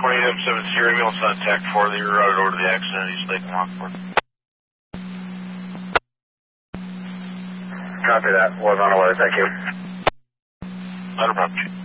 2870, ambulance on attack 4, that you're routed over to the accident, East Lake and Rockport. Copy that. Was on alert, thank you. Not a problem.